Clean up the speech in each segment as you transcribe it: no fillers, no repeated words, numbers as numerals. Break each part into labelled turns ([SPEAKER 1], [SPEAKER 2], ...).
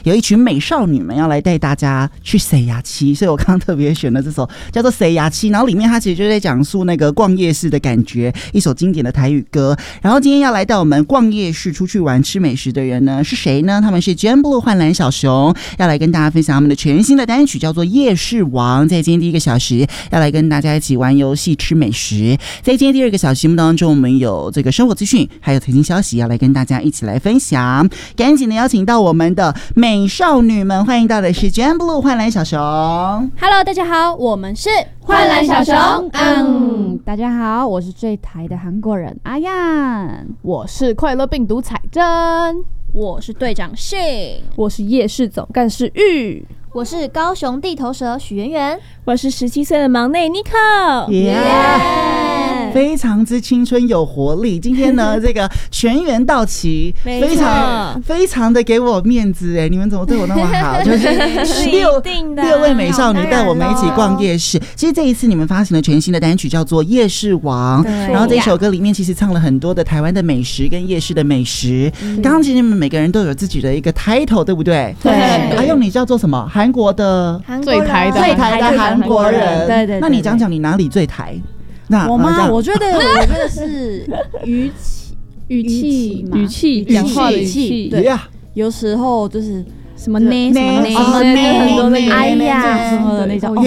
[SPEAKER 1] 有一群美少女们要来带大家去洗牙期，所以我刚刚特别选了这首叫做洗牙期，然后里面它其实就在讲述那个逛夜市的感觉，一首经典的台语歌。然后今天要来到我们逛夜市出去玩吃美食的人呢是谁呢？他们是 Jam Blue 幻蓝小熊，要来跟大家分享他们的全新的单曲叫做夜市王。在今天第一个小时要来跟大家一起玩游戏吃美食，在今天第二个小时节目当中，我们有这个生活资讯还有财经消息要来跟大家一起来分享。赶紧的邀请到我们的美少女们，欢迎到的是 Jam Blue 幻蓝小熊。
[SPEAKER 2] Hello， 大家好，我们是
[SPEAKER 3] 幻蓝小熊。
[SPEAKER 4] 大家好，我是最台的韩国人阿yan，
[SPEAKER 3] 我是快乐病毒彩珍，
[SPEAKER 2] 我是队长信，
[SPEAKER 5] 我是夜市总干事玉，
[SPEAKER 6] 我是高雄地头蛇许圆圆，
[SPEAKER 5] 我是17岁的忙内 Nico，
[SPEAKER 1] 非常之青春有活力。今天呢，这个全员到齐，非常的给我面子哎！你们怎么对我那么好？就是六位美少女带我们一起逛夜市。其实这一次你们发行了全新的单曲，叫做《夜市王》，然后这首歌里面其实唱了很多的台湾的美食跟夜市的美食。刚刚其实你们每个人都有自己的一个 title， 对不对？
[SPEAKER 4] 对。
[SPEAKER 1] 还有你叫做什么？韩国的
[SPEAKER 3] 最台的
[SPEAKER 1] 韩国人。
[SPEAKER 4] 对对。
[SPEAKER 1] 那你讲讲你哪里最台？
[SPEAKER 4] 我吗？我觉得是语气，
[SPEAKER 5] 讲话的语气，
[SPEAKER 4] 对，有时候就是什么呢，
[SPEAKER 5] 很多那个
[SPEAKER 4] 哎呀什么的那种，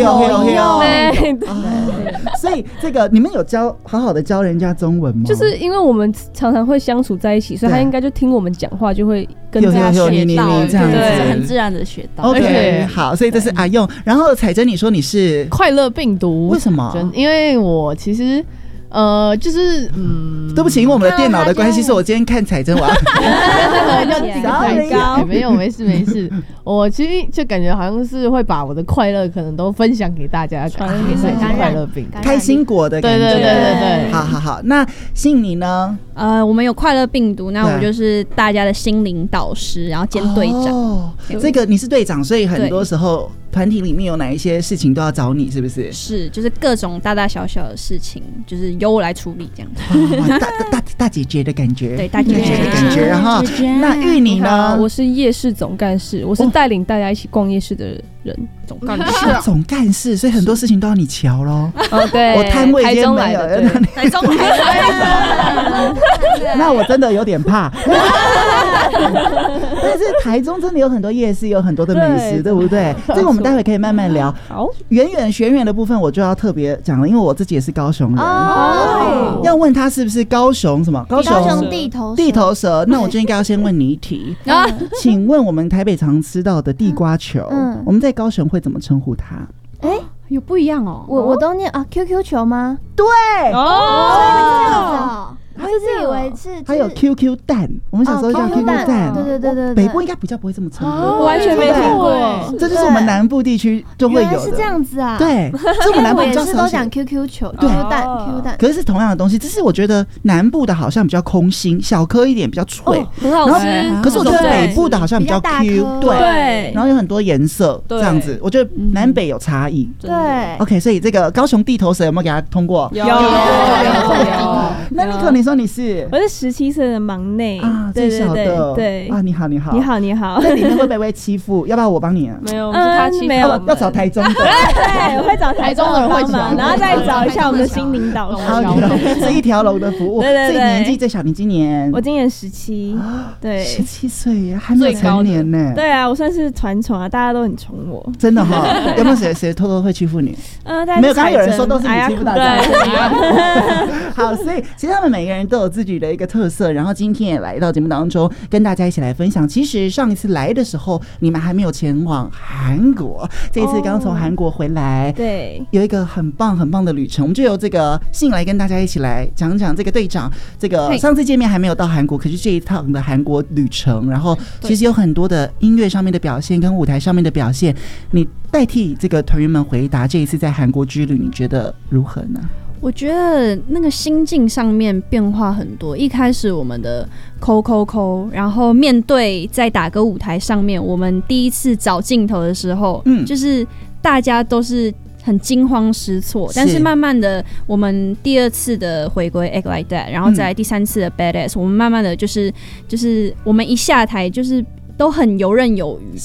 [SPEAKER 1] 所以这个你们有好好的教人家中文吗？
[SPEAKER 5] 就是因为我们常常会相处在一起，所以他应该就听我们讲话，就会跟着他学到，
[SPEAKER 1] 这样子
[SPEAKER 4] 很自然的学到。
[SPEAKER 1] OK， 好，所以这是阿用。然后彩珍，你说你是
[SPEAKER 3] 快乐病毒，
[SPEAKER 1] 为什么？
[SPEAKER 3] 因为我其实。就是
[SPEAKER 1] 对不起，因为我们的电脑的关系，是我今天看彩珍我
[SPEAKER 3] 没有，没事。我其实就感觉好像是会把我的快乐可能都分享给大家，传给快乐病毒、
[SPEAKER 1] 开心果的感觉。
[SPEAKER 3] 对。
[SPEAKER 1] 好。那信你呢？
[SPEAKER 2] 我们有快乐病毒，那我就是大家的心灵导师，然后兼队长。
[SPEAKER 1] 这个你是队长，所以很多时候团体里面有哪一些事情都要找你，是不是？
[SPEAKER 2] 是，就是各种大大小小的事情，就是由我来处理这样子。
[SPEAKER 1] 大姐姐的感觉，
[SPEAKER 2] 对，大姐姐的感觉。
[SPEAKER 1] 然后，那玉你呢？
[SPEAKER 5] 我是夜市总干事，我是带领大家一起逛夜市的人。
[SPEAKER 1] 总干事，所以很多事情都要你瞧咯。
[SPEAKER 5] 对，
[SPEAKER 1] 我摊位
[SPEAKER 5] 台中来的，
[SPEAKER 2] 台中来的。
[SPEAKER 1] 那我真的有点怕。但是台中真的有很多夜市，有很多的美食，对不对？这个我们待会可以慢慢聊。好，学员的部分我就要特别讲了，因为我自己也是高雄人。要问他是不是高雄什么？高雄地头蛇。那我就应该要先问你一题。请问我们台北常吃到的地瓜球，我们在高雄会怎么称呼它？
[SPEAKER 5] 有不一样哦。
[SPEAKER 6] 我都念QQ 球吗？
[SPEAKER 1] 对
[SPEAKER 6] 我一直以为是
[SPEAKER 1] 还有 QQ 蛋，我们小时候叫 QQ 蛋。
[SPEAKER 6] 对，
[SPEAKER 1] 北部应该比较不会这么称呼，
[SPEAKER 5] 完全没听过。
[SPEAKER 1] 这就是我们南部地区就会有的。
[SPEAKER 6] 原来是这样子啊？
[SPEAKER 1] 对，所以我们南部比较少
[SPEAKER 6] 都讲 QQ 球、QQ 蛋，
[SPEAKER 1] 可是同样的东西，只是我觉得南部的好像比较空心，小颗一点，比较脆，
[SPEAKER 5] 很好吃。
[SPEAKER 1] 可是我觉得北部的好像比较 Q， 对，然后有很多颜色这样子，我觉得南北有差异。
[SPEAKER 6] 对
[SPEAKER 1] ，OK， 所以这个高雄地头蛇有没有给他通过？
[SPEAKER 5] 有。
[SPEAKER 1] 那Nico，你说你是？
[SPEAKER 5] 我是17岁的忙内
[SPEAKER 1] 啊，最小的。对啊，你好。在里面会不会被欺负？要不要我帮你？
[SPEAKER 5] 没有，是他欺负。没有，
[SPEAKER 1] 要找台中的。
[SPEAKER 5] 对，我会找台中的人会帮，然后再找一下我们的心灵导师。
[SPEAKER 1] 是一条龙的服务。对。所以年纪最小，你今年？
[SPEAKER 5] 我今年17。对
[SPEAKER 1] ，17岁还没有成年呢。
[SPEAKER 5] 对啊，我算是团宠啊，大家都很宠我。
[SPEAKER 1] 真的哈？有没有谁偷偷会欺负你？没有，刚刚有人说都是你欺负大家。好，所以其实他们每个人都有自己的一个特色，然后今天也来到节目当中跟大家一起来分享。其实上一次来的时候，你们还没有前往韩国，这一次刚从韩国回来，
[SPEAKER 5] 对，
[SPEAKER 1] 有一个很棒的旅程。我们就由这个信来跟大家一起来讲讲这个队长，这个上次见面还没有到韩国，可是这一趟的韩国旅程，然后其实有很多的音乐上面的表现跟舞台上面的表现，你代替这个团员们回答这一次在韩国之旅，你觉得如何呢？
[SPEAKER 2] 我觉得那个心境上面变化很多。一开始我们的抠，然后面对在打歌舞台上面，我们第一次找镜头的时候，就是大家都是很惊慌失措，但是慢慢的，我们第二次的回归 Act Like That， 然后再来第3次的 Badass，我们慢慢的就是我们一下台就是都很游刃有余，